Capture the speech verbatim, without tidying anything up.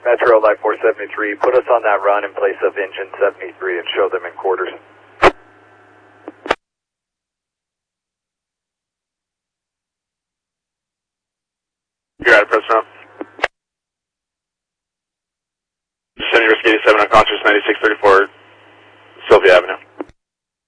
Metro Life four seventy-three, put us on that run in place of engine seventy-three and show them in quarters. You got it, President. Descending risk eighty-seven, unconscious, ninety-six thirty-four, Sylvia Avenue.